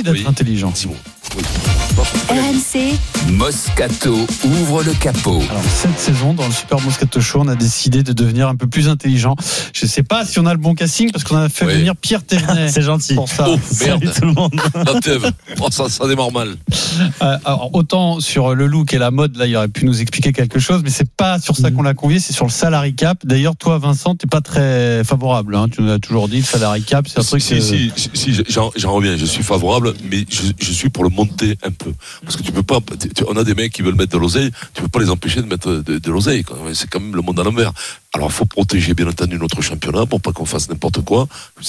d'être intelligent. Simon. RMC Moscato ouvre le capot. Alors, cette saison, dans le Super Moscato Show, on a décidé de devenir un peu plus intelligent. Je ne sais pas si on a le bon casting parce qu'on a fait venir Pierre Thévenet. C'est gentil. Pour ça. Oh, merde. Salut tout le monde. La Thèves. Oh, ça démarre mal. Alors, autant sur le look et la mode, là, il aurait pu nous expliquer quelque chose, mais c'est pas sur ça qu'on l'a convié, c'est sur le salary cap. D'ailleurs, toi, Vincent, t'es pas très favorable. Hein. Tu nous as toujours dit le salary cap, c'est un truc. Si, j'en reviens. Je suis favorable, mais je suis pour le monter un peu. Parce que tu peux pas. On a des mecs qui veulent mettre de l'oseille, tu peux pas les empêcher de mettre de l'oseille. C'est quand même le monde à l'envers. Alors, il faut protéger, bien entendu, notre championnat pour pas qu'on fasse n'importe quoi.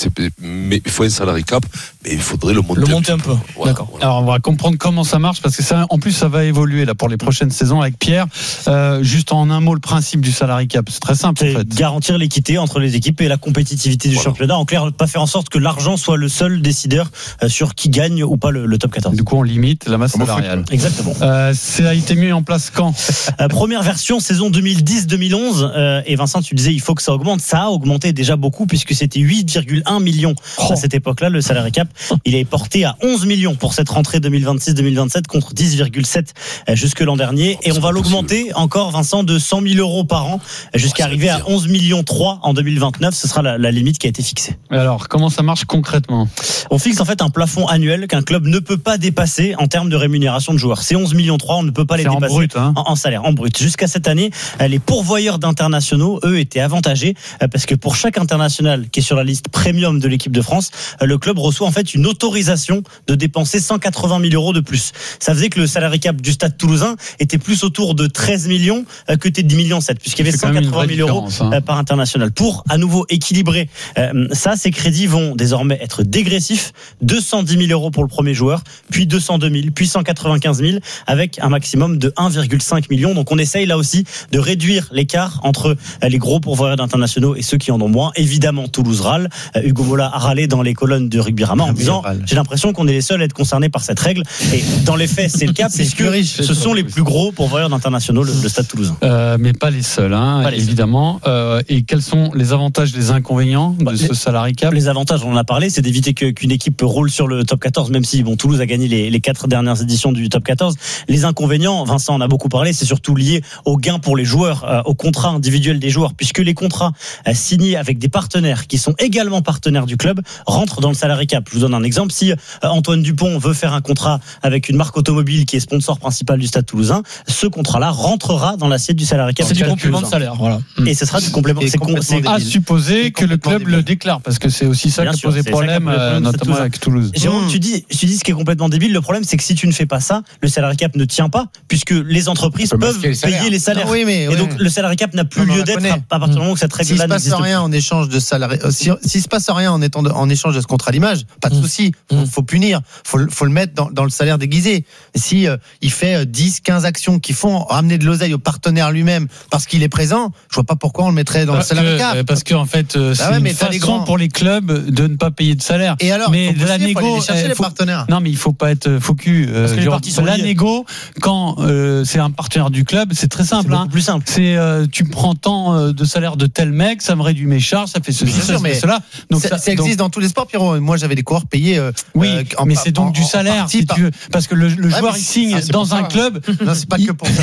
Mais il faut un salary cap, mais il faudrait le monter un peu. Voilà, D'accord. Voilà. Alors, on va comprendre comment ça marche parce que ça, en plus, ça va évoluer là pour les prochaines saisons avec Pierre. Juste en un mot, le principe du salary cap, c'est très simple. C'est en fait. garantir l'équité entre les équipes et la compétitivité du championnat. En clair, pas faire en sorte que l'argent soit le seul décideur sur qui gagne ou pas le top 14. Du coup, on limite la masse salariale. Exactement. Ça a été mis en place quand Première version saison 2010-2011 et Vincent, tu disais il faut que ça augmente. Ça a augmenté déjà beaucoup puisque c'était 8,1 millions à cette époque-là le salary cap. Il est porté à 11 millions pour cette rentrée 2026-2027 contre 10,7 jusque l'an dernier et on va l'augmenter encore Vincent de 100 000 euros par an jusqu'à arriver à 11 millions 3 en 2029. Ce sera la limite qui a été fixée. Alors, comment ça marche concrètement ? On fixe en fait un plafond annuel qu'un club ne peut pas dépasser en termes de rémunération de joueurs. C'est 11 millions 3, on ne peut pas les dépasser en brut, hein. en salaire, en brut. Jusqu'à cette année, les pourvoyeurs d'internationaux, eux, étaient avantagés parce que pour chaque international qui est sur la liste premium de l'équipe de France, le club reçoit en fait une autorisation de dépenser 180 000 euros de plus. Ça faisait que le salary cap du Stade Toulousain était plus autour de 13 millions que de 10 millions 7, puisqu'il y avait 180 000 euros par international. Pour à nouveau équilibrer ça, ces crédits vont désormais être dégressifs. 210 000 euros pour le premier joueur, puis 202 000, puis 195 000, avec un maximum de 1,5 million. Donc on essaye là aussi de réduire l'écart entre les gros pourvoyeurs d'internationaux et ceux qui en ont moins. Évidemment, Toulouse râle. Hugo Mola a râlé dans les colonnes de Rugby-Rama en disant j'ai l'impression qu'on est les seuls à être concernés par cette règle. Et dans les faits, c'est le cas puisque ce sont les plus gros pourvoyeurs d'internationaux, le Stade Toulousain. Mais pas les seuls, hein, pas les évidemment. Et quels sont les avantages, les inconvénients de ce salary cap ? Les avantages, on en a parlé, c'est d'éviter qu'une équipe roule sur le top 14, même si Toulouse a gagné les 4 dernières éditions du top 14. Les inconvénients, Vincent en a beaucoup parlé, c'est surtout lié aux gains pour les joueurs, aux contrats individuels des joueurs, puisque les contrats signés avec des partenaires qui sont également partenaires du club rentrent dans le salary cap. Je vous donne un exemple. Si Antoine Dupont veut faire un contrat avec une marque automobile qui est sponsor principal du Stade Toulousain, ce contrat-là rentrera dans l'assiette du salary cap. C'est du complément de salaire, voilà. Et ce sera du complément. C'est à supposer que le club le déclare, parce que c'est aussi ça qui a posé problème, notamment avec Toulouse. Jérôme, tu dis ce qui est complètement débile. Le problème, c'est que si tu ne fais pas ça, le salary cap ne tient pas, puisque les entreprises peuvent payer les salaires. Et donc le salary cap n'a plus lieu d'être à partir du moment où cette règle-là n'existe plus. S'il se passe rien en échange de salarié, s'il se passe rien en échange de ce contrat d'image, pas de souci. Faut punir, faut le mettre dans le salaire déguisé. Si il fait 10, 15 actions qui font ramener de l'oseille au partenaire lui-même parce qu'il est présent, je vois pas pourquoi on le mettrait dans le salary cap. Parce qu'en fait, c'est une façon pour les clubs de ne pas payer de salaire. Et alors, mais de la négo, les partenaires. Non, mais il faut pas être faux cul. La négo, quand c'est un partenaire du club, c'est très simple. C'est beaucoup plus simple. C'est tu prends tant de salaire de tel mec, ça me réduit mes charges, ça fait ceci, ça fait cela. Donc ça existe dans tous les sports, Pierrot. Moi, j'avais des coureurs payés. Mais c'est donc du salaire, si tu veux, parce que le joueur il signe dans un club. Non, c'est pas que pour ça.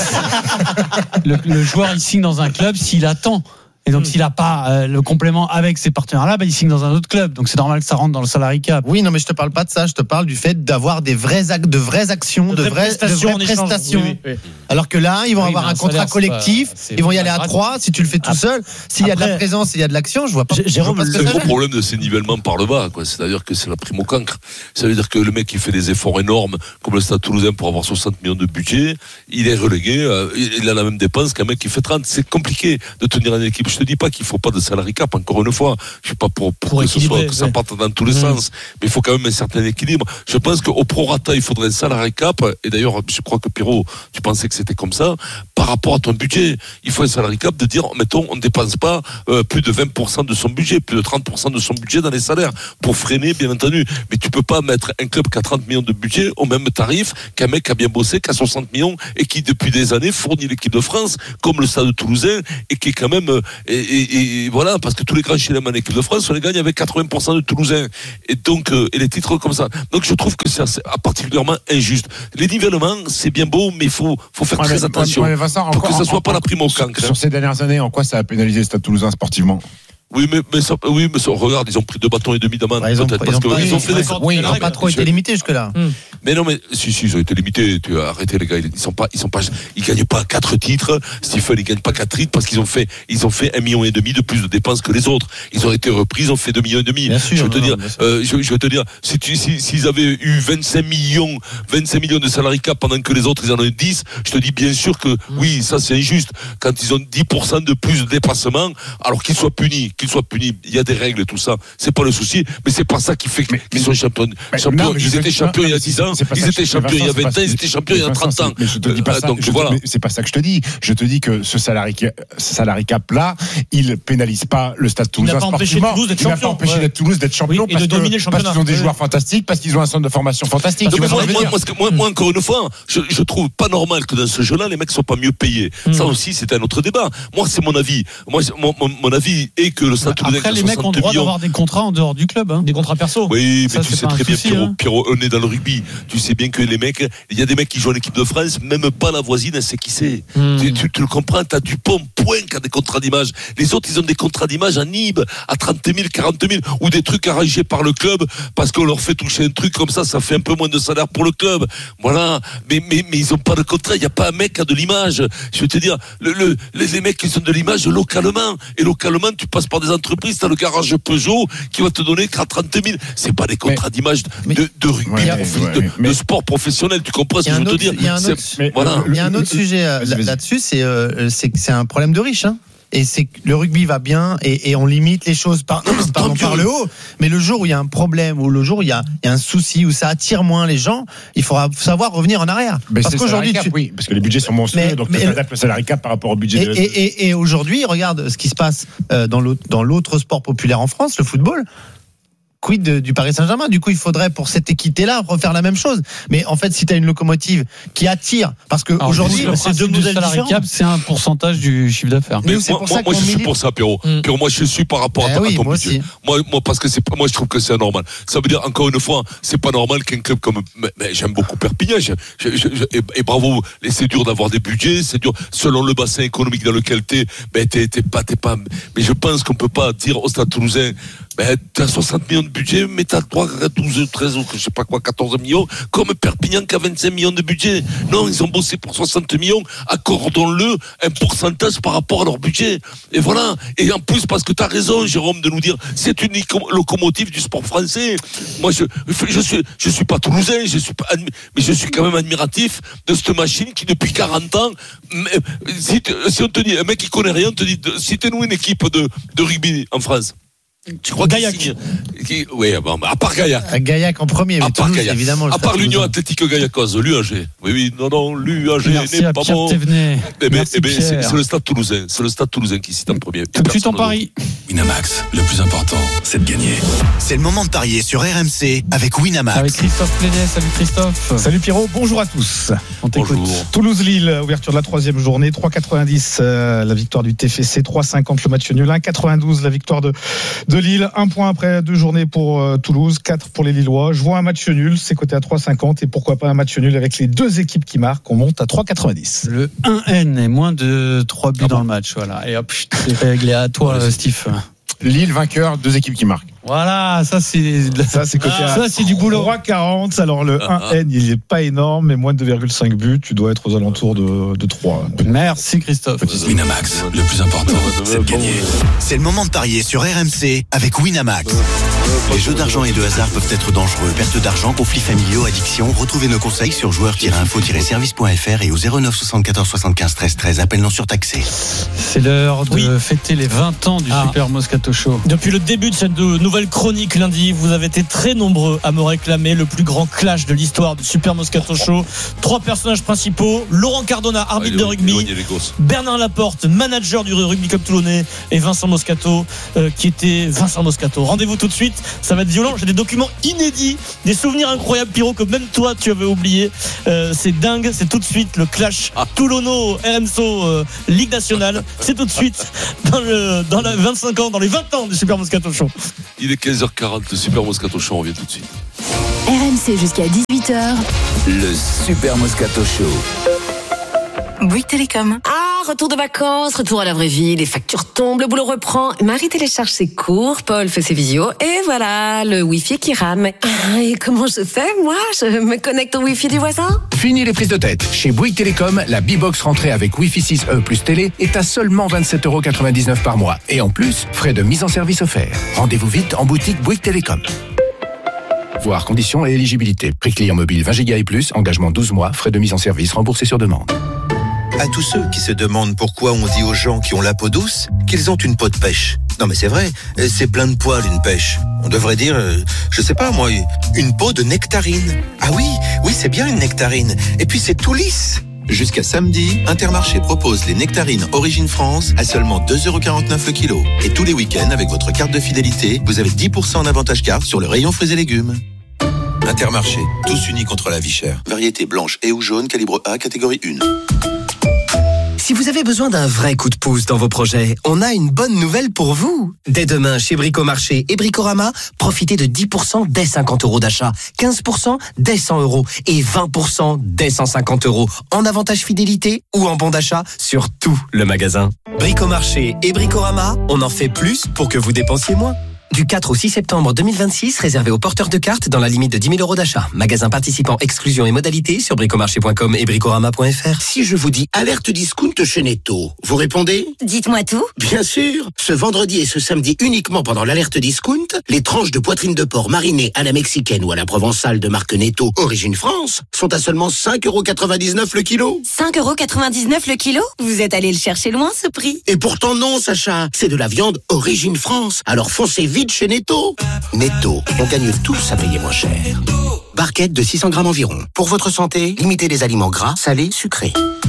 Le joueur il signe dans un club s'il attend. Et donc, s'il n'a pas le complément avec ses partenaires-là, il signe dans un autre club. Donc, c'est normal que ça rentre dans le salary cap. Oui, non, mais je te parle pas de ça. Je te parle du fait d'avoir de vraies actions, de vraies prestations. Oui. Alors que là, ils vont avoir un contrat collectif. Ils vont y aller à 3. Si tu le fais tout seul, s'il y a de la présence, s'il y a de l'action, je vois pas. Jérôme, c'est le gros problème de ces nivellements par le bas, quoi. C'est-à-dire que c'est la prime au cancre. Ça veut dire que le mec qui fait des efforts énormes, comme le Stade Toulousain pour avoir 60 millions de budget, il est relégué. Il a la même dépense qu'un mec qui fait 30. C'est compliqué de tenir une équipe. Je te dis pas qu'il faut pas de salary cap, encore une fois. Je suis pas pour que ça parte dans tous les sens. Mais il faut quand même un certain équilibre. Je pense qu'au prorata, il faudrait un salary cap. Et d'ailleurs, je crois que Pierrot, tu pensais que c'était comme ça. Par rapport à ton budget, il faut un salary cap de dire, mettons, on ne dépense pas plus de 20% de son budget, plus de 30% de son budget dans les salaires. Pour freiner, bien entendu. Mais tu peux pas mettre un club qui a 30 millions de budget au même tarif qu'un mec qui a bien bossé, qui a 60 millions et qui, depuis des années, fournit l'équipe de France, comme le Stade Toulousain, et qui est quand même Et voilà, parce que tous les grands chelem en équipe de France, on les gagne avec 80% de Toulousains. Et donc, et les titres comme ça. Donc, je trouve que c'est particulièrement injuste. Les nivellements, c'est bien beau, mais il faut faire très attention. Vincent, pour que ça soit pas la prime au cancre. Sur ces dernières années, en quoi ça a pénalisé le Stade Toulousain sportivement? Oui, mais regarde, ils ont pris 2 bâtons et demi d'amende. Ils ont fait des fautes. Oui, ils n'ont pas trop été limités jusque-là. Mais non, mais si, ils ont été limités. Tu as arrêté les gars. Ils gagnent pas 4 titres. Stephen, ils gagnent pas 4 titres parce qu'ils ont fait 1,5 million de plus de dépenses que les autres. Ils ont été repris, ils ont fait 2,5 millions. Bien sûr, je veux te dire, s'ils avaient eu 25 millions de salariés cap pendant que les autres ils en ont 10, je te dis bien sûr que oui, ça c'est injuste. Quand ils ont 10% de plus de déplacement, alors qu'ils soient punis. Il y a des règles et tout ça. C'est pas le souci, mais c'est pas ça qui fait qu'ils sont champions. Ils étaient champions il y a 10 ans, ils étaient champions il y a 20 ans, ils étaient champions il y a 30 ans. Mais je te dis pas ça. C'est pas ça que je te dis. Je te dis que ce salary cap là, il pénalise pas le Stade Toulousain sportivement. Il n'a pas empêché Toulouse d'être champion parce qu'ils ont des joueurs fantastiques, parce qu'ils ont un centre de formation fantastique. Moi, encore une fois, je trouve pas normal que dans ce jeu-là, les mecs soient pas mieux payés. Ça aussi, c'est un autre débat. Moi, c'est mon avis. Mon avis est que le Stade Toulousain. Après, les mecs ont le droit d'avoir des contrats en dehors du club, des contrats perso. Oui, mais tu sais très bien, Pierrot, on est dans le rugby. Tu sais bien que les mecs, il y a des mecs qui jouent en équipe de France, même pas la voisine, elle sait qui c'est. Tu le comprends, t'as Dupont, Point qui a des contrats d'image. Les autres, ils ont des contrats d'image à Nîmes, à 30 000, 40 000, ou des trucs arrangés par le club, parce qu'on leur fait toucher un truc comme ça fait un peu moins de salaire pour le club. Voilà. Mais ils ont pas de contrat, il n'y a pas un mec qui a de l'image. Je veux te dire, les mecs qui sont de l'image localement. Et localement, tu passes par des entreprises, t'as le garage Peugeot qui va te donner 30 000. C'est pas des contrats d'image de rugby, de sport professionnel. Tu comprends ce que je veux te dire? Il y a un autre sujet là-dessus, c'est un problème de riches. Et c'est que le rugby va bien et on limite les choses par le haut. Mais le jour où il y a un problème, ou le jour où il y a un souci, où ça attire moins les gens, il faudra savoir revenir en arrière. Parce qu'aujourd'hui, oui, parce que les budgets sont monstrueux, donc tu adaptes le salary cap par rapport au budget. Et aujourd'hui, regarde ce qui se passe dans l'autre sport populaire en France, le football. Quid du Paris Saint-Germain? Du coup, il faudrait pour cette équité-là refaire la même chose. Mais en fait, si tu as une locomotive qui attire, parce que aujourd'hui, c'est deux modèles différents. C'est un pourcentage du chiffre d'affaires. Mais moi, je suis pour ça, Pierrot. Pierrot, moi, je suis par rapport à ton budget. Moi, parce que moi, je trouve que c'est anormal. Ça veut dire, encore une fois, c'est pas normal qu'un club comme, mais j'aime beaucoup Perpignan. Et bravo. C'est dur d'avoir des budgets. C'est dur selon le bassin économique dans lequel t'es pas. Mais je pense qu'on peut pas dire au Stade Toulousain, t'as 60 millions de budget, mais t'as le droit à 12, 13 ou je sais pas quoi, 14 millions, comme Perpignan qui a 25 millions de budget. Non, ils ont bossé pour 60 millions, accordons-le un pourcentage par rapport à leur budget. Et voilà. Et en plus, parce que t'as raison, Jérôme, de nous dire, c'est une locomotive du sport français. Moi, je suis pas toulousain, mais je suis quand même admiratif de cette machine qui, depuis 40 ans, si on te dit, un mec qui connaît rien, on te dit, citez-nous une équipe de rugby en France. Tu crois Gaillac. Oui, bon, à part Gaillac. Gaillac en premier, mais Toulouse, évidemment. À part l'Union Athlétique Gaillacoise, l'UAG. Oui, non, l'UAG n'est pas bon. C'est le Stade Toulousain. C'est le Stade Toulousain qui cite en premier. Tout de suite en Paris. Winamax, le plus important, c'est de gagner. C'est le moment de parier sur RMC avec Winamax. Avec Christophe Plénet. Salut Christophe. Salut Pierrot, bonjour à tous. On t'écoute. Toulouse-Lille, ouverture de la 3e journée, 3,90 la victoire du TFC, 3,50 le match nul, 1,92 la victoire de Lille, 1 point après 2 journées pour Toulouse, 4 pour les Lillois. Je vois un match nul, c'est coté à 3,50 et pourquoi pas un match nul avec les deux équipes qui marquent, on monte à 3,90. Le 1N et moins de 3 buts dans le match, voilà. Et hop, c'est réglé à toi, Steve. Lille vainqueur, 2 équipes qui marquent. Voilà, ça c'est côté ça c'est du boulot. 3,40. Alors le 1N, il est pas énorme, mais moins de 2,5 buts, tu dois être aux alentours de 3. Merci Christophe. Winamax, le plus important, c'est de gagner. C'est le moment de parier sur RMC avec Winamax. Les jeux d'argent et de hasard peuvent être dangereux. Perte d'argent, conflits familiaux, addiction. Retrouvez nos conseils sur joueurs-info-service.fr et au 09 74 75 13 13. Appel non surtaxé. C'est l'heure de fêter les 20 ans du Super Moscato Show. Depuis le début de cette nouvelle nouvelle chronique lundi. Vous avez été très nombreux à me réclamer le plus grand clash de l'histoire du Super Moscato Show. 3 personnages principaux, Laurent Cardona, arbitre de rugby, Bernard Laporte, manager du Rugby Club Toulonnais, et Vincent Moscato, qui était Vincent Moscato. Rendez-vous tout de suite, ça va être violent. J'ai des documents inédits, des souvenirs incroyables, Pierrot, que même toi tu avais oublié. C'est dingue, c'est tout de suite le clash Toulonneau, RMSO, Ligue nationale. C'est tout de suite dans la 25 ans, dans les 20 ans du Super Moscato Show. Il est 15h40, le Super Moscato Show, on revient tout de suite. RMC jusqu'à 18h. Le Super Moscato Show. Bouygues Télécom. Retour de vacances, retour à la vraie vie, les factures tombent, le boulot reprend. Marie télécharge ses cours, Paul fait ses visios, et voilà, le Wi-Fi qui rame. Et comment je fais, moi? Je me connecte au Wi-Fi du voisin? Fini les prises de tête. Chez Bouygues Télécom, la B-Box rentrée avec Wi-Fi 6E plus télé est à seulement 27,99€ par mois. Et en plus, frais de mise en service offerts. Rendez-vous vite en boutique Bouygues Télécom. Voir conditions et éligibilité. Prix client mobile 20 Go et plus, engagement 12 mois, frais de mise en service remboursés sur demande. À tous ceux qui se demandent pourquoi on dit aux gens qui ont la peau douce qu'ils ont une peau de pêche. Non mais c'est vrai, c'est plein de poils une pêche. On devrait dire, je sais pas moi, une peau de nectarine. Ah oui, c'est bien une nectarine. Et puis c'est tout lisse. Jusqu'à samedi, Intermarché propose les nectarines Origine France à seulement 2,49€ le kilo. Et tous les week-ends, avec votre carte de fidélité, vous avez 10% en avantage carte sur le rayon fruits et légumes. Intermarché, tous unis contre la vie chère. Variété blanche et ou jaune, calibre A, catégorie 1. Si vous avez besoin d'un vrai coup de pouce dans vos projets, on a une bonne nouvelle pour vous. Dès demain, chez Bricomarché et Bricorama, profitez de 10% dès 50€ d'achat, 15% dès 100€ et 20% dès 150€ en avantage fidélité ou en bon d'achat sur tout le magasin. Bricomarché et Bricorama, on en fait plus pour que vous dépensiez moins. Du 4 au 6 septembre 2026, réservé aux porteurs de cartes dans la limite de 10 000€ d'achat. Magasin participant, exclusion et modalités sur bricomarché.com et bricorama.fr. Si je vous dis alerte discount chez Netto, vous répondez? Dites-moi tout. Bien sûr. Ce vendredi et ce samedi uniquement pendant l'alerte discount, les tranches de poitrine de porc marinées à la mexicaine ou à la provençale de marque Netto Origine France sont à seulement 5,99€ le kilo. 5,99€ le kilo? Vous êtes allé le chercher loin ce prix. Et pourtant non, Sacha. C'est de la viande Origine France. Alors foncez vite chez Netto. Netto, on gagne tous à payer moins cher. Barquette de 600 grammes environ. Pour votre santé, limitez les aliments gras, salés, sucrés.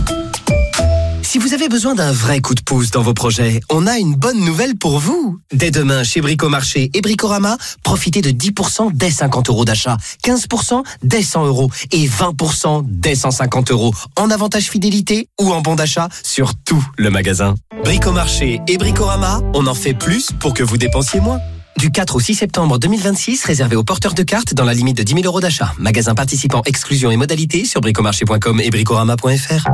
Si vous avez besoin d'un vrai coup de pouce dans vos projets, on a une bonne nouvelle pour vous. Dès demain, chez Bricomarché et Bricorama, profitez de 10% dès 50€ d'achat, 15% dès 100€ et 20% dès 150€ en avantage fidélité ou en bon d'achat sur tout le magasin. Bricomarché et Bricorama, on en fait plus pour que vous dépensiez moins. Du 4 au 6 septembre 2026, réservé aux porteurs de cartes dans la limite de 10 000€ d'achat. Magasin participant, exclusion et modalités sur bricomarché.com et bricorama.fr.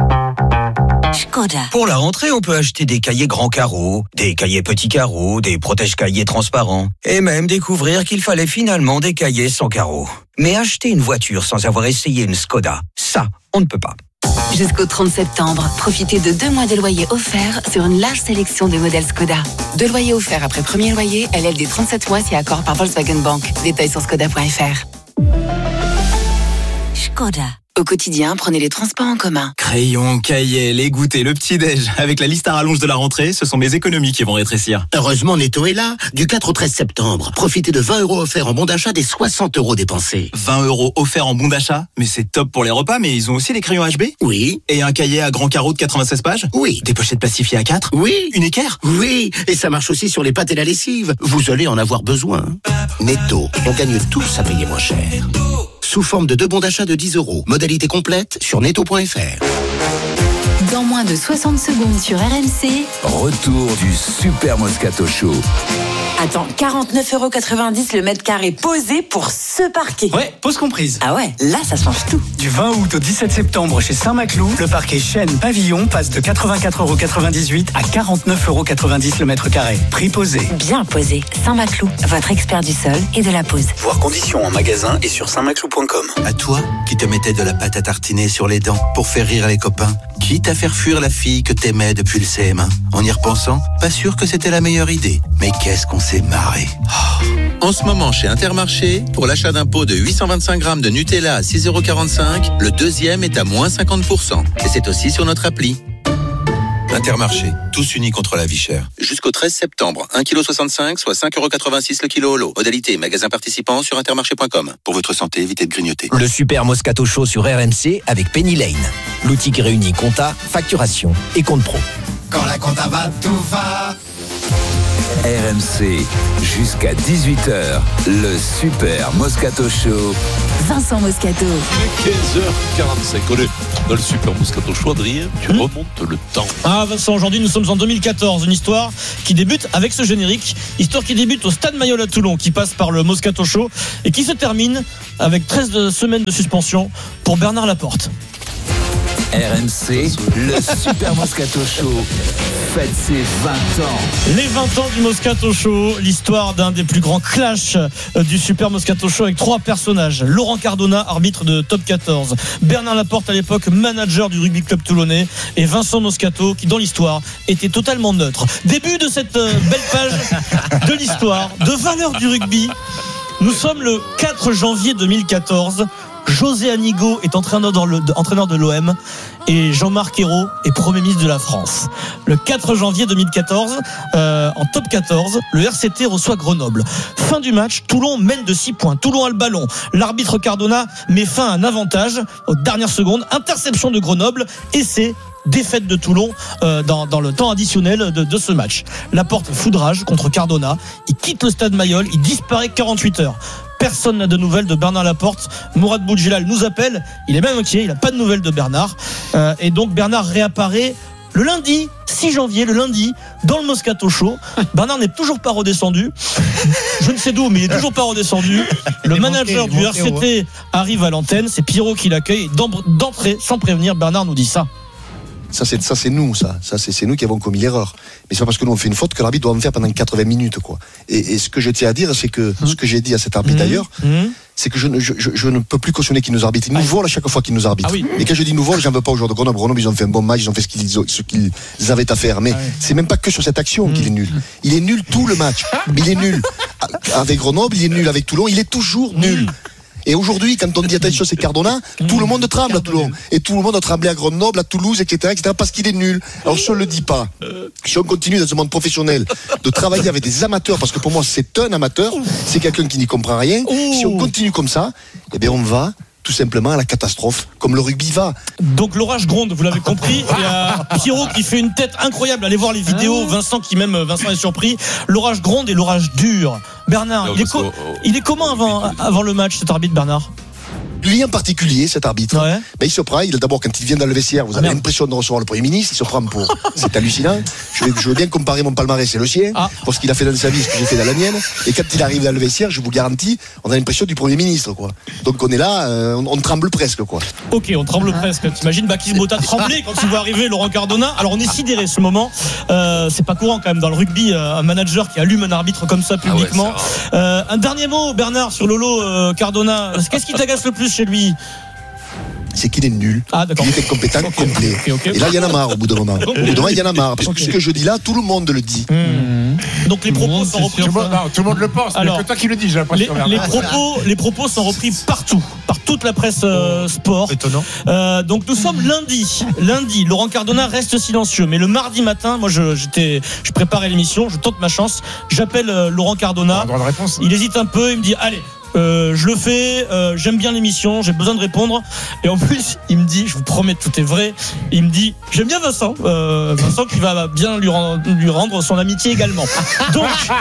Škoda. Pour la rentrée, on peut acheter des cahiers grands carreaux, des cahiers petits carreaux, des protège-cahiers transparents, et même découvrir qu'il fallait finalement des cahiers sans carreaux. Mais acheter une voiture sans avoir essayé une Škoda, ça, on ne peut pas. Jusqu'au 30 septembre, profitez de 2 mois de loyer offerts sur une large sélection de modèles Škoda. 2 loyers offerts après premier loyer, LLD 37 mois si accord par Volkswagen Bank. Détails sur škoda.fr. Škoda. Au quotidien, prenez les transports en commun. Crayon, cahier, les goûters, le petit-déj. Avec la liste à rallonge de la rentrée, ce sont mes économies qui vont rétrécir. Heureusement, Netto est là. Du 4 au 13 septembre, profitez de 20€ offerts en bon d'achat des 60€ dépensés. 20€ offerts en bon d'achat? Mais c'est top pour les repas, mais ils ont aussi les crayons HB? Oui. Et un cahier à grand carreau de 96 pages? Oui. Des pochettes plastifiées à 4? Oui. Une équerre? Oui. Et ça marche aussi sur les pâtes et la lessive. Vous allez en avoir besoin. Netto, on gagne tous à payer moins cher. Sous forme de 2 bons d'achat de 10€. Modalité complète sur netto.fr. Dans moins de 60 secondes sur RMC. Retour du Super Moscato Show. Attends, 49,90€ le mètre carré posé pour ce parquet. Ouais, pause comprise. Ah ouais, là ça change tout. Du 20 août au 17 septembre chez Saint-Maclou, le parquet Chêne Pavillon passe de 84,98€ à 49,90€ le mètre carré. Prix posé. Bien posé. Saint-Maclou, votre expert du sol et de la pose. Voir conditions en magasin et sur saintmaclou.com. À toi, qui te mettais de la pâte à tartiner sur les dents pour faire rire les copains, quitte à faire fuir la fille que t'aimais depuis le CM1. En y repensant, pas sûr que c'était la meilleure idée. Mais qu'est-ce qu'on s'est marré. En ce moment, chez Intermarché, pour l'achat d'un pot de 825 grammes de Nutella à 6,45€, le deuxième est à moins 50%. Et c'est aussi sur notre appli. Intermarché, tous unis contre la vie chère. Jusqu'au 13 septembre, 1,65 kg, soit 5,86 € le kilo holo. Modalité, magasin participant sur intermarché.com. Pour votre santé, évitez de grignoter. Le Super Moscato Show sur RMC avec Penny Lane. L'outil qui réunit compta, facturation et compte pro. Quand la compta va, tout va. RMC, jusqu'à 18h, le Super Moscato Show. Vincent Moscato. 15h45, on est dans le Super Moscato Show. Adrien, tu remontes le temps. Ah Vincent, aujourd'hui nous sommes en 2014, une histoire qui débute avec ce générique, histoire qui débute au Stade Mayol à Toulon, qui passe par le Moscato Show et qui se termine avec 13 semaines de suspension pour Bernard Laporte. RMC, le Super Moscato Show fête ses 20 ans. Les 20 ans du Moscato Show, l'histoire d'un des plus grands clashs du Super Moscato Show avec 3 personnages. Laurent Cardona, arbitre de Top 14, Bernard Laporte à l'époque, manager du rugby club toulonnais, et Vincent Moscato qui dans l'histoire était totalement neutre. Début de cette belle page de l'histoire, de valeur du rugby. Nous sommes le 4 janvier 2014. José Anigo est entraîneur de l'OM et Jean-Marc Ayrault est Premier ministre de la France. Le 4 janvier 2014, en Top 14, le RCT reçoit Grenoble. Fin du match, Toulon mène de 6 points. Toulon a le ballon. L'arbitre Cardona met fin à un avantage aux dernières secondes. Interception de Grenoble et c'est défaite de Toulon dans le temps additionnel de ce match. Laporte foudrage contre Cardona. Il quitte le stade Mayol. Il disparaît 48 heures. Personne n'a de nouvelles de Bernard Laporte. Mourad Boudjelal nous appelle. Il est même inquiet. Il n'a pas de nouvelles de Bernard. Et donc Bernard réapparaît le lundi 6 janvier, le lundi, dans le Moscato Show. Bernard n'est toujours pas redescendu. Je ne sais d'où, mais il n'est toujours pas redescendu. Le manager du RCT arrive à l'antenne. C'est Pierrot qui l'accueille. D'entrée, sans prévenir, Bernard nous dit ça. Ça c'est nous, c'est nous qui avons commis l'erreur. Mais c'est pas parce que nous on fait une faute que l'arbitre doit en faire pendant 80 minutes, quoi. Et ce que je tiens à dire, c'est que ce que j'ai dit à cet arbitre d'ailleurs, c'est que je ne peux plus cautionner qu'il nous arbitre. Il nous vole à chaque fois qu'il nous arbitre. Et quand je dis nous vole, j'en veux pas aux joueurs de Grenoble. Grenoble, ils ont fait un bon match, ils ont fait ce qu'ils avaient à faire. Mais c'est même pas que sur cette action qu'il est nul. Il est nul tout le match. Il est nul avec Grenoble, il est nul avec Toulon, il est toujours nul. Et aujourd'hui, quand on dit attention, c'est Cardona, tout le monde tremble à Toulon. Et tout le monde a tremblé à Grenoble, à Toulouse, etc., parce qu'il est nul. Alors, si on ne le dit pas, si on continue dans ce monde professionnel de travailler avec des amateurs, parce que pour moi, c'est un amateur, c'est quelqu'un qui n'y comprend rien. Si on continue comme ça, eh bien, on va tout simplement à la catastrophe, comme le rugby va. Donc l'orage gronde, vous l'avez compris. Il y a Pierrot qui fait une tête incroyable. Allez voir les vidéos. Vincent est surpris. L'orage gronde et l'orage dure. Bernard, il est comment avant le match, cet arbitre, Bernard? Lui en particulier, cet arbitre, il se prend, d'abord quand il vient dans le vestiaire, vous avez l'impression de recevoir le Premier ministre, il se prend pour. C'est hallucinant. Je veux bien comparer mon palmarès et le sien, pour ce qu'il a fait dans sa vie, ce que j'ai fait dans la mienne. Et quand il arrive dans le vestiaire, je vous garantis, on a l'impression du Premier ministre, quoi. Donc on est là, on tremble presque, quoi. Ok, on tremble presque. T'imagines Bakis Bota trembler quand il voit arriver Laurent Cardona. Alors on est sidéré ce moment. C'est pas courant quand même dans le rugby, un manager qui allume un arbitre comme ça publiquement. Un dernier mot, Bernard, sur Lolo Cardona. Qu'est-ce qui t'agace le plus chez lui? C'est qu'il est nul, qu'il est incompétent, complet. Et là, il y en a marre au bout d'un moment. Au bout d'un moment, il y en a marre. Parce que ce que je dis là, tout le monde le dit. Donc les propos sont repris. Tout le monde le pense, mais que toi qui le dis, j'ai l'impression. Les propos sont repris partout, par toute la presse sport. Étonnant. Donc nous sommes lundi. Laurent Cardona reste silencieux. Mais le mardi matin, moi je préparais l'émission, je tente ma chance. J'appelle Laurent Cardona. Il hésite un peu, il me dit allez. Je le fais, j'aime bien l'émission, j'ai besoin de répondre. Et en plus, il me dit, je vous promets, tout est vrai. Il me dit, j'aime bien Vincent, Vincent qui va bien lui rendre son amitié également. Donc,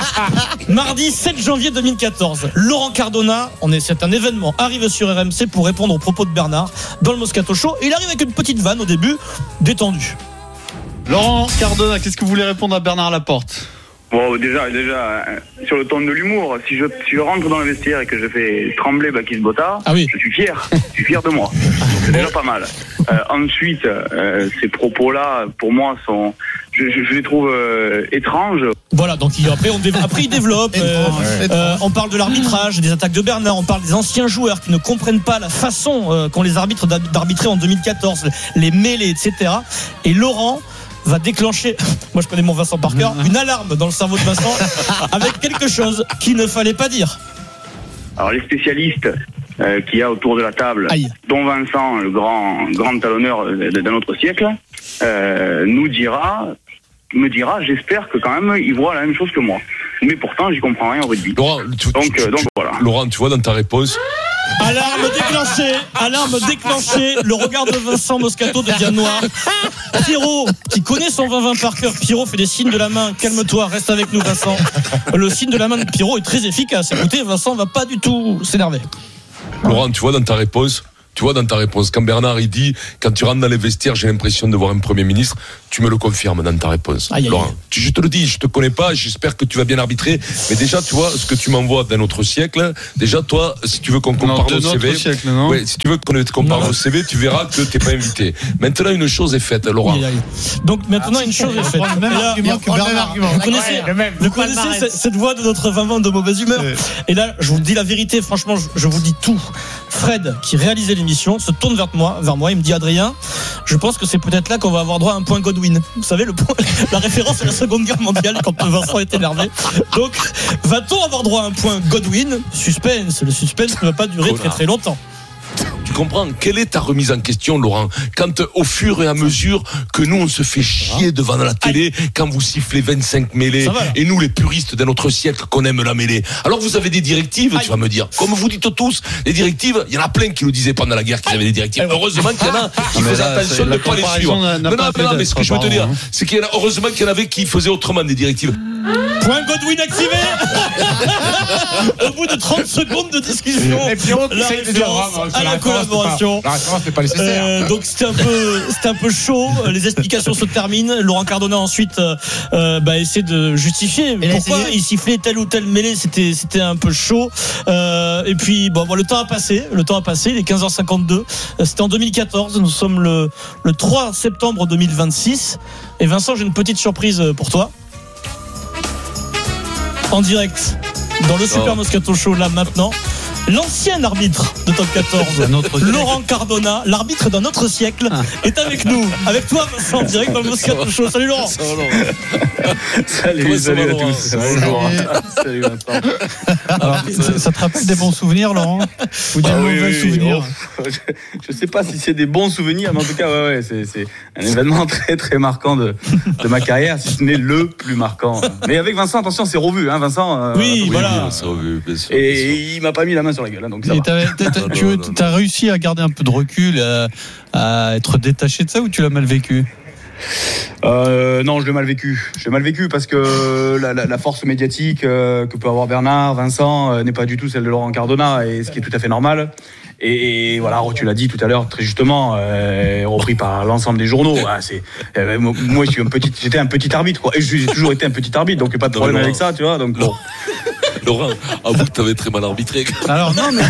mardi 7 janvier 2014, Laurent Cardona, c'est un événement, arrive sur RMC pour répondre aux propos de Bernard dans le Moscato Show. Et il arrive avec une petite vanne au début, détendue. Laurent Cardona, qu'est-ce que vous voulez répondre à Bernard Laporte? Bon, déjà, sur le ton de l'humour, si je rentre dans le vestiaire et que je fais trembler Bakis Bota, je suis fier. Je suis fier de moi. C'est déjà pas mal. Ensuite, ces propos-là, pour moi, je les trouve étranges. Voilà, donc après il développe. On parle de l'arbitrage, des attaques de Bernard, on parle des anciens joueurs qui ne comprennent pas la façon qu'ont les arbitres d'arbitrer en 2014, les mêlées, etc. Et Laurent va déclencher, moi je connais mon Vincent par cœur, une alarme dans le cerveau de Vincent avec quelque chose qu'il ne fallait pas dire. Alors les spécialistes qu'il y a autour de la table, dont Vincent, le grand talonneur de notre siècle, me dira, j'espère que quand même il voit la même chose que moi. Mais pourtant, j'y comprends rien au rugby. Laurent, donc voilà. Laurent, tu vois dans ta réponse. Alarme déclenchée, le regard de Vincent Moscato de Diane Noir. Pierrot, qui connaît son 20-20 par cœur. Pierrot fait des signes de la main. Calme-toi, reste avec nous, Vincent. Le signe de la main de Pierrot est très efficace. Écoutez, Vincent va pas du tout s'énerver. Laurent, tu vois dans ta réponse, quand Bernard il dit, quand tu rentres dans les vestiaires, j'ai l'impression de voir un Premier ministre, tu me le confirmes dans ta réponse. Laurent, je te le dis, je te connais pas, j'espère que tu vas bien arbitrer, mais déjà, tu vois, ce que tu m'envoies d'un autre siècle, déjà, toi, si tu veux qu'on compare nos CV, si tu veux qu'on compare nos CV, tu verras que t'es pas invité. Maintenant, une chose est faite, Laurent. Donc, maintenant, une chose est faite. Vous connaissez cette voix de notre 20 de mauvaise humeur. Et là, je vous dis la vérité, franchement, je vous dis tout. Fred, qui réalisait l'émission, se tourne vers moi, il me dit Adrien, je pense que c'est peut-être là qu'on va avoir droit à un point Godwin. Vous savez, la référence à la Seconde Guerre mondiale quand Vincent est énervé. Donc, va-t-on avoir droit à un point Godwin ? Suspense. Le suspense ne va pas durer très très longtemps. Tu comprends ? Quelle est ta remise en question, Laurent ? Quand au fur et à mesure que nous on se fait chier devant la télé, quand vous sifflez 25 mêlées, et nous les puristes d'un autre siècle qu'on aime la mêlée. Alors vous avez des directives, tu vas me dire. Comme vous dites tous, les directives, il y en a plein qui nous disaient pendant la guerre qu'ils avaient des directives. Heureusement qu'il y en a qui faisaient attention de ne pas les suivre. Non, mais ce que je veux te dire, c'est qu'il y en a, heureusement qu'il y en avait qui faisaient autrement des directives. Point Godwin activé. Au bout de 30 secondes de discussion, la référence à la collaboration. La référence n'est pas nécessaire. Donc c'était un peu chaud. Les explications se terminent. Laurent Cardona ensuite essaie de justifier pourquoi il sifflait telle ou telle mêlée. C'était un peu chaud. Et puis le temps a passé. Il est 15h52. C'était en 2014. Nous sommes le 3 septembre 2026. Et Vincent, j'ai une petite surprise pour toi. En direct dans le Super Moscato Show là maintenant, l'ancien arbitre de Top 14, Laurent Cardona, l'arbitre d'un autre siècle, est avec nous, avec toi Vincent, en direct dans le Moscato Show. Salut Laurent. Salut à tous. Bonjour. Salut Vincent. Alors, ça te rappelle des bons souvenirs, Laurent, ou des mauvais souvenirs? Je sais pas si c'est des bons souvenirs, mais en tout cas c'est un événement très très marquant de ma carrière, si ce n'est le plus marquant. Mais avec Vincent, attention, c'est revu, hein, Vincent. Oui, voilà. C'est revu, bien sûr. Et il m'a pas mis la main sur la gueule, donc ça va. Tu as réussi à garder un peu de recul, à être détaché de ça, ou tu l'as mal vécu? Non, je l'ai mal vécu parce que la force médiatique que peut avoir Bernard, Vincent, n'est pas du tout celle de Laurent Cardona, et ce qui est tout à fait normal. Et voilà, tu l'as dit tout à l'heure très justement, repris par l'ensemble des journaux. Moi, j'étais un petit arbitre, quoi. Et j'ai toujours été un petit arbitre, donc pas de problème avec ça, tu vois. Donc bon. Laurent, avoue que tu avais très mal arbitré. Alors non, mais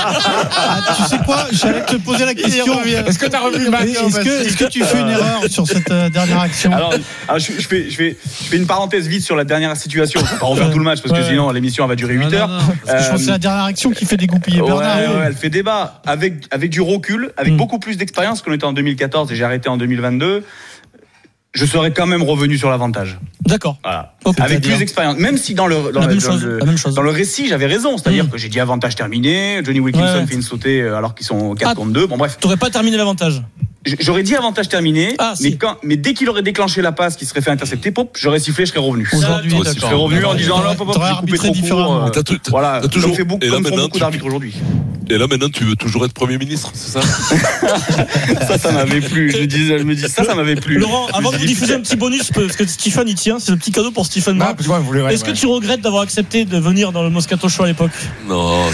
tu sais quoi, j'allais te poser la question. Est-ce que tu as revu le match? Est-ce que tu fais une erreur sur cette dernière action? Alors je fais une parenthèse vite sur la dernière situation. Je ne vais pas refaire tout le match parce que sinon l'émission va durer 8 heures. Je pense que c'est la dernière action qui fait dégoupiller Bernard. Ouais, elle fait débat avec du recul, avec beaucoup plus d'expérience qu'on était en 2014 et j'ai arrêté en 2022. Je serais quand même revenu sur l'avantage. D'accord. Voilà. Avec plus d'expérience. Même si dans le récit, j'avais raison. C'est-à-dire que j'ai dit avantage terminé. Johnny Wilkinson fait une sautée alors qu'ils sont 4 contre 2. Bon, bref. T'aurais pas terminé l'avantage? J'aurais dit avantage terminé, mais dès qu'il aurait déclenché la passe qui serait fait intercepter, j'aurais sifflé, je serais revenu. Aujourd'hui, je serais revenu en disant là, j'ai coupé trop court. Voilà, t'as toujours fait beaucoup d'arbitres aujourd'hui. Et là maintenant tu veux toujours être Premier ministre, c'est ça? Ça m'avait plu. Je me dis ça m'avait plu. Laurent, avant de vous diffuser un petit bonus, parce que Stéphane y tient, c'est le petit cadeau pour Stéphane. Est-ce que tu regrettes d'avoir accepté de venir dans le Moscato Show à l'époque? Non,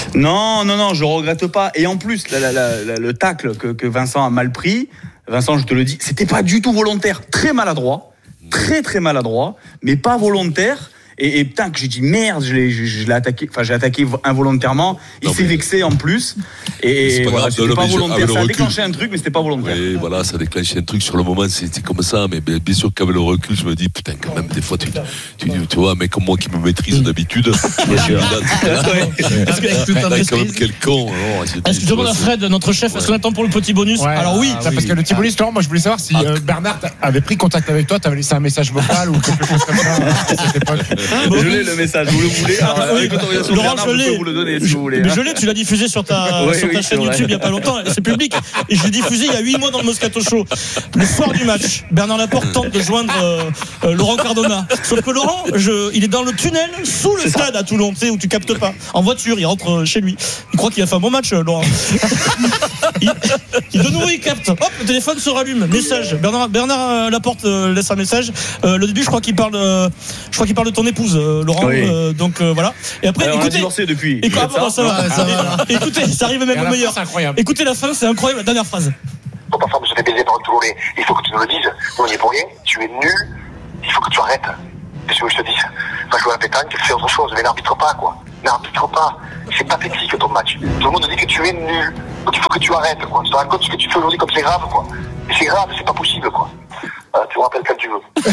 je regrette pas. Et en plus, le tacle que Vincent a mal pris, Vincent, je te le dis, c'était pas du tout volontaire, très maladroit, très maladroit, mais pas volontaire. Et putain, que j'ai dit merde, je l'ai attaqué, j'ai attaqué involontairement. Il s'est vexé en plus. Et voilà, c'était pas volontaire. Ça a déclenché un truc, mais c'était pas volontaire. Oui, voilà, ça a déclenché un truc sur le moment, c'était comme ça. Mais bien sûr qu'avec le recul, je me dis, putain, quand même, des fois, tu vois, un mec comme moi qui me maîtrise d'habitude. Quand même, quel con. Est-ce que je demande à Fred, notre chef, est-ce qu'on attend pour le petit bonus? Alors oui. Parce que le petit bonus, moi, je voulais savoir si Bernard avait pris contact avec toi, t'avais laissé un message vocal ou quelque chose comme ça à cette époque. Je l'ai le message, vous le voulez. Alors, avec l'autorisation de Bernard, je peux vous le donner si vous voulez. Mais je l'ai, tu l'as diffusé sur ta chaîne YouTube il n'y a pas longtemps, c'est public. Et je l'ai diffusé il y a 8 mois dans le Moscato Show. Le soir du match, Bernard Laporte tente de joindre Laurent Cardona. Sauf que Laurent, il est dans le tunnel sous le stade à Toulon, tu sais, où tu captes pas. En voiture, il rentre chez lui. Il croit qu'il a fait un bon match, Laurent. De nouveau, il capte. Hop, le téléphone se rallume. Message. Bernard Laporte laisse un message. Le début, je crois qu'il parle de ton épouse, Laurent. Oui. Donc voilà. Et après, on écoutez. a divorcé depuis. Écoutez, ça arrive même au meilleur. Écoutez la fin, c'est incroyable. La dernière phrase. Quand ta femme se fait baiser par un Toulonnais, il faut que tu nous le dises. On n'y est pour rien. Tu es nul. Il faut que tu arrêtes. Qu'est-ce que je te dis? Va jouer à la pétanque, fais autre chose, mais n'arbitre pas, quoi. N'arbitre pas. C'est pathétique ton match. Tout le monde dit que tu es nul. Donc il faut que tu arrêtes, quoi. Tu te rends compte de ce que tu fais aujourd'hui comme c'est grave, quoi. Et c'est grave, c'est pas possible, quoi. Tu me rappelles quand tu veux.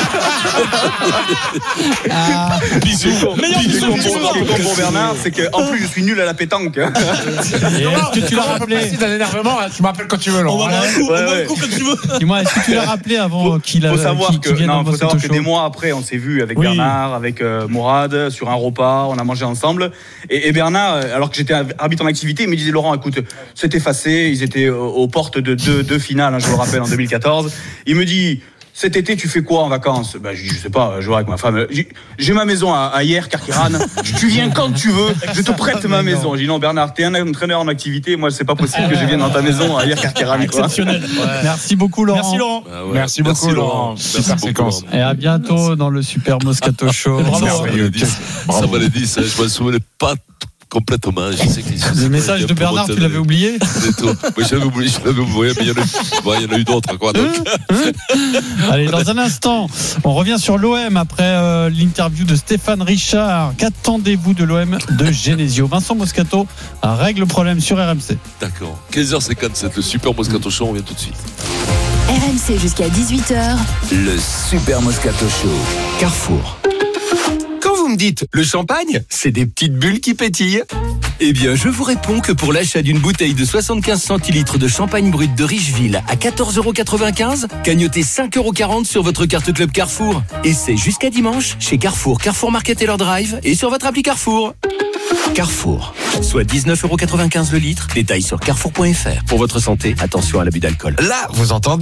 Bisous. Ce qui est con pour Bernard, c'est qu'en plus je suis nul à la pétanque. Tu l'as rappelé. Si t'as d'énervement, tu m'appelles quand tu veux, Laurent. On va un coup quand tu veux. Dis-moi, est-ce que tu l'as rappelé avant qu'il vienne dans le Faut savoir que des mois après, on s'est vu avec Bernard, avec Mourad, sur un repas, on a mangé ensemble. Et Bernard, alors que j'étais arbitre en activité, il me disait Laurent, écoute, c'est effacé, ils étaient aux portes de deux finales, je le rappelle, en 2014. Il me dit, cet été, tu fais quoi en vacances? Je sais pas, je vois avec ma femme. J'ai ma maison à Hier, Carquiran. Tu viens quand tu veux, je te prête ma maison. J'ai dit non, Bernard, t'es un entraîneur en activité. Moi, c'est pas possible que je vienne dans ta maison à Hier, Carquiran. Exceptionnel. Ouais. Merci beaucoup, Laurent. Merci, Laurent. Merci beaucoup, Laurent. Super séquence. Et à bientôt dans le Super Moscato Show. Bravo. Ça va les 10, je m'en souvenais pas complètement. Je sais le message de Bernard, tu l'avais oublié? Oui, je l'avais oublié, mais il y en a eu d'autres, quoi. Donc. Allez, dans un instant, on revient sur l'OM après l'interview de Stéphane Richard. Qu'attendez-vous de l'OM de Genesio? Vincent Moscato règle le problème sur RMC. D'accord. 15h57, le Super Moscato Show, on revient tout de suite. RMC jusqu'à 18h. Le Super Moscato Show. Carrefour. Quand vous me dites le champagne, c'est des petites bulles qui pétillent. Eh bien, je vous réponds que pour l'achat d'une bouteille de 75 centilitres de champagne brut de Richeville à 14,95 €, cagnotez 5,40 € sur votre carte Club Carrefour. Et c'est jusqu'à dimanche chez Carrefour, Carrefour Market et leur drive et sur votre appli Carrefour. Carrefour, soit 19,95 € le litre. Détails sur carrefour.fr. Pour votre santé, attention à l'abus d'alcool. Là, vous entendez ?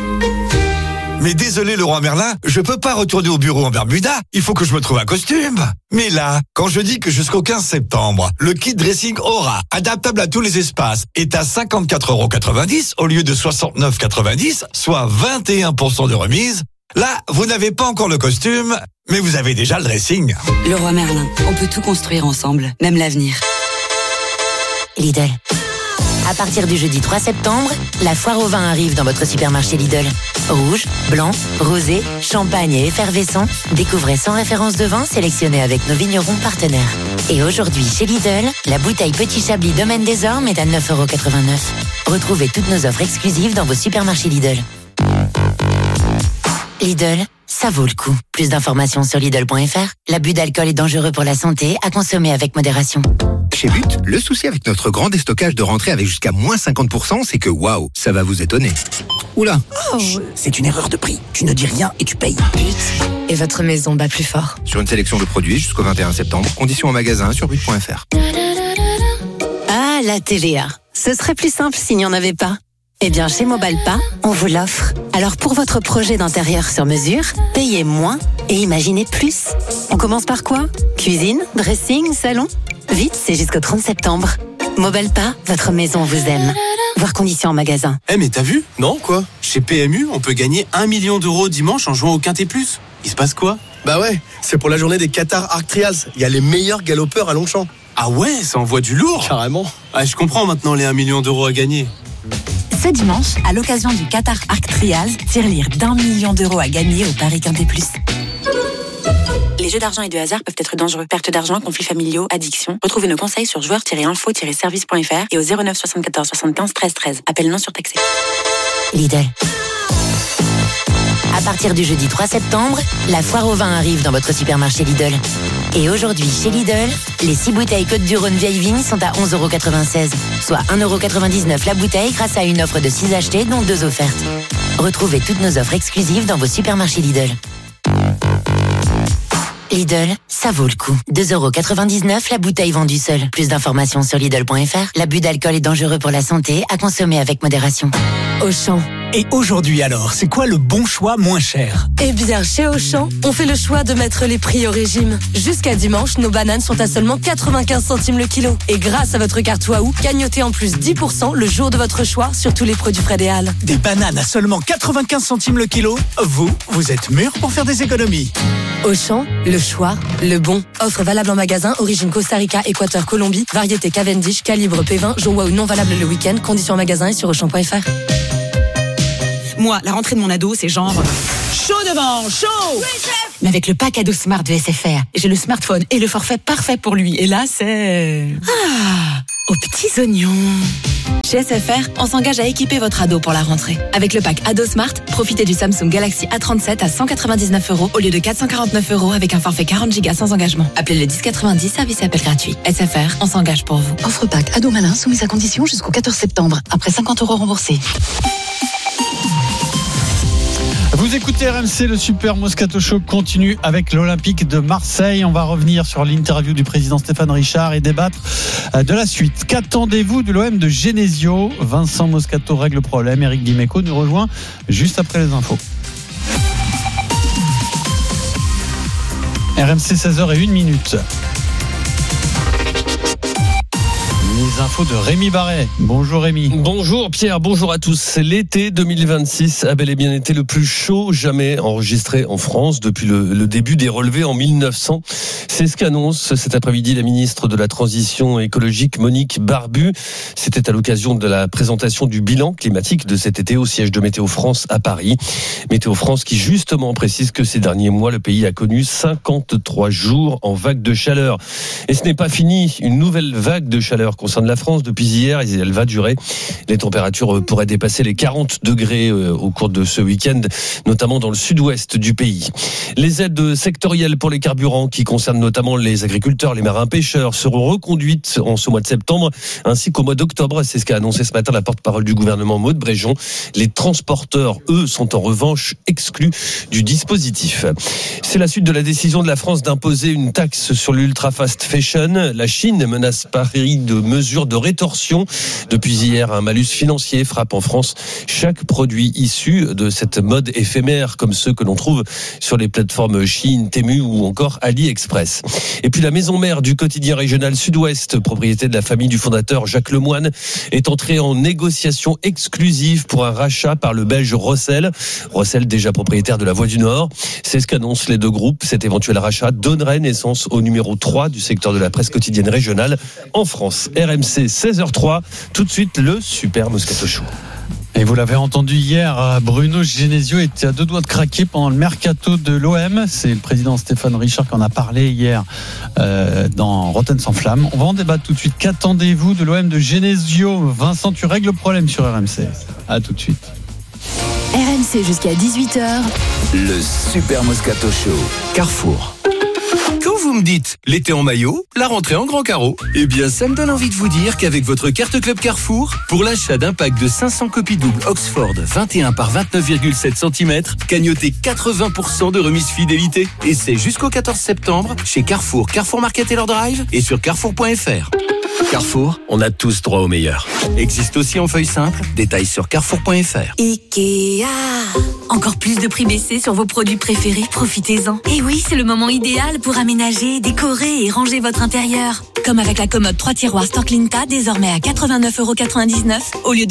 Mais désolé Leroy Merlin, je peux pas retourner au bureau en Bermuda, il faut que je me trouve un costume. Mais là, quand je dis que jusqu'au 15 septembre, le kit dressing Aura, adaptable à tous les espaces, est à 54,90 € au lieu de 69,90 €, soit 21% de remise, là, vous n'avez pas encore le costume, mais vous avez déjà le dressing. Leroy Merlin, on peut tout construire ensemble, même l'avenir. Lidl. À partir du jeudi 3 septembre, la foire au vin arrive dans votre supermarché Lidl. Rouge, blanc, rosé, champagne et effervescent, découvrez 100 références de vin sélectionnées avec nos vignerons partenaires. Et aujourd'hui, chez Lidl, la bouteille Petit Chablis Domaine des Ormes est à 9,89 €. Retrouvez toutes nos offres exclusives dans vos supermarchés Lidl. Lidl, ça vaut le coup. Plus d'informations sur Lidl.fr. L'abus d'alcool est dangereux pour la santé, à consommer avec modération. Chez But, le souci avec notre grand déstockage de rentrée avec jusqu'à moins 50%, c'est que waouh, ça va vous étonner. Oula, c'est une erreur de prix. Tu ne dis rien et tu payes. But, et votre maison bat plus fort. Sur une sélection de produits jusqu'au 21 septembre, conditions en magasin sur but.fr. Ah, la TVA. Ce serait plus simple s'il n'y en avait pas. Eh bien, chez Mobalpa, on vous l'offre. Alors, pour votre projet d'intérieur sur mesure, payez moins et imaginez plus. On commence par quoi? Cuisine, dressing, salon? Vite, c'est jusqu'au 30 septembre. Mobalpa, votre maison vous aime. Voir conditions en magasin. Mais t'as vu? Non, quoi? Chez PMU, on peut gagner 1 million € dimanche en jouant au Quintet Plus. Il se passe quoi? Bah ouais, c'est pour la journée des Qatar Arc Trials. Il y a les meilleurs galopeurs à Longchamp. Ah ouais, ça envoie du lourd. Carrément. Ah, je comprends maintenant les 1 million € à gagner. Ce dimanche, à l'occasion du Qatar Arc Trials, tirelire d'1 million € à gagner au Paris Quintet Plus. Les jeux d'argent et de hasard peuvent être dangereux. Perte d'argent, conflits familiaux, addiction. Retrouvez nos conseils sur joueurs-info-service.fr et au 09 74 75 13 13. Appel non surtaxé. Lidl. À partir du jeudi 3 septembre, la foire au vin arrive dans votre supermarché Lidl. Et aujourd'hui, chez Lidl, les 6 bouteilles Côte-du-Rhône vieille vigne sont à 11,96 €, soit 1,99 € la bouteille grâce à une offre de 6 achetés, dont 2 offertes. Retrouvez toutes nos offres exclusives dans vos supermarchés Lidl. Lidl, ça vaut le coup. 2,99€ la bouteille vendue seule. Plus d'informations sur Lidl.fr. L'abus d'alcool est dangereux pour la santé, à consommer avec modération. Auchan. Et aujourd'hui alors, c'est quoi le bon choix moins cher ? Eh bien, chez Auchan, on fait le choix de mettre les prix au régime. Jusqu'à dimanche, nos bananes sont à seulement 95 centimes le kilo. Et grâce à votre carte Waouh, gagnotez en plus 10% le jour de votre choix sur tous les produits Fred et Hall. Des bananes à seulement 95 centimes le kilo ? Vous êtes mûrs pour faire des économies. Auchan, le choix, le bon. Offre valable en magasin, origine Costa Rica, Équateur, Colombie, variété Cavendish, calibre P20, jour Waouh non valable le week-end, conditions en magasin et sur Auchan.fr. Moi, la rentrée de mon ado, c'est genre chaud devant, chaud. Oui, chef. Mais avec le pack ado Smart de SFR, j'ai le smartphone et le forfait parfait pour lui. Et là, c'est aux petits oignons. Chez SFR, on s'engage à équiper votre ado pour la rentrée. Avec le pack ado Smart, profitez du Samsung Galaxy A37 à 199€ au lieu de 449€ avec un forfait 40 Go sans engagement. Appelez le 1090, service et appel gratuit. SFR, on s'engage pour vous. Offre pack ado malin soumise à condition jusqu'au 14 septembre. Après 50€ remboursés. Vous écoutez RMC, le Super Moscato Show continue avec l'Olympique de Marseille. On va revenir sur l'interview du président Stéphane Richard et débattre de la suite. Qu'attendez-vous de l'OM de Genesio ? Vincent Moscato règle le problème. Eric Dimeco nous rejoint juste après les infos. RMC 16h01. Les infos de Rémi Barret. Bonjour Rémi. Bonjour Pierre, bonjour à tous. L'été 2026 a bel et bien été le plus chaud jamais enregistré en France depuis le début des relevés en 1900. C'est ce qu'annonce cet après-midi la ministre de la Transition écologique Monique Barbu. C'était à l'occasion de la présentation du bilan climatique de cet été au siège de Météo France à Paris. Météo France qui justement précise que ces derniers mois, le pays a connu 53 jours en vague de chaleur. Et ce n'est pas fini. Une nouvelle vague de chaleur concerne la France depuis hier et elle va durer. Les températures pourraient dépasser les 40 degrés au cours de ce week-end, notamment dans le sud-ouest du pays. Les aides sectorielles pour les carburants qui concernent notamment les agriculteurs, les marins pêcheurs seront reconduites en ce mois de septembre ainsi qu'au mois d'octobre. C'est ce qu'a annoncé ce matin la porte-parole du gouvernement Maud Bréjon. Les transporteurs, eux, sont en revanche exclus du dispositif. C'est la suite de la décision de la France d'imposer une taxe sur l'ultra fast fashion. La Chine menace Paris de mesures de rétorsion. Depuis hier, un malus financier frappe en France chaque produit issu de cette mode éphémère, comme ceux que l'on trouve sur les plateformes Shein, Temu ou encore AliExpress. Et puis la maison mère du quotidien régional Sud-Ouest, propriété de la famille du fondateur Jacques Lemoine, est entrée en négociation exclusive pour un rachat par le belge Rossel. Rossel, déjà propriétaire de la Voie du Nord. C'est ce qu'annoncent les deux groupes. Cet éventuel rachat donnerait naissance au numéro 3 du secteur de la presse quotidienne régionale en France. RMC 16h03, tout de suite le Super Moscato Show. Et vous l'avez entendu hier, Bruno Genesio était à deux doigts de craquer pendant le mercato de l'OM. C'est le président Stéphane Richard qui en a parlé hier dans Rotten sans flamme. On va en débattre tout de suite. Qu'attendez-vous de l'OM de Genesio ? Vincent, tu règles le problème sur RMC. À tout de suite. RMC jusqu'à 18h. Le Super Moscato Show. Carrefour. Quand vous me dites l'été en maillot, la rentrée en grand carreau, eh bien ça me donne envie de vous dire qu'avec votre carte Club Carrefour, pour l'achat d'un pack de 500 copies doubles Oxford 21 par 29,7 cm, gagnotez 80% de remise fidélité. Et c'est jusqu'au 14 septembre chez Carrefour, Carrefour Market et leur drive et sur carrefour.fr. Carrefour, on a tous droit au meilleur. Existe aussi en feuille simple, détails sur carrefour.fr. Ikea. Encore plus de prix baissés sur vos produits préférés, profitez-en. Et oui, c'est le moment idéal pour aménager, décorer et ranger votre intérieur. Comme avec la commode 3 tiroirs Storklinta, désormais à 89,99€ au lieu de